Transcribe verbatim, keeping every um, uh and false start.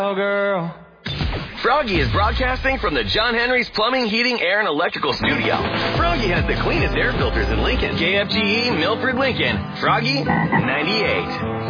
Oh, girl. Froggy is broadcasting from the John Henry's Plumbing, Heating, Air, and Electrical Studio. Froggy has the cleanest air filters in Lincoln. K F G E, Milford, Lincoln. Froggy, ninety-eight.